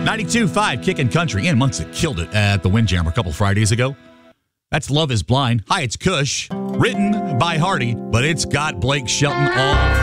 92.5 Kickin' Country. Ann Munson killed it at the Windjammer a couple Fridays ago. That's Love is Blind. Hi, it's Kush. Written by Hardy, but it's got Blake Shelton all